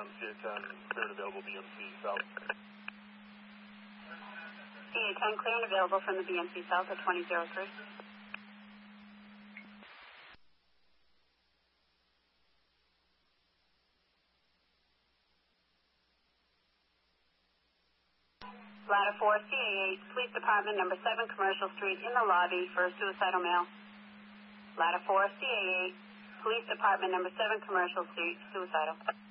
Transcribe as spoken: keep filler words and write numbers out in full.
C A ten, clear and available B M C South. C A ten, clear and available from the B M C South at twenty oh three. Ladder four, C A eight, Police Department, number seven, Commercial Street, in the lobby for a suicidal male. Ladder four, C A eight, Police Department, number seven, Commercial Street, suicidal.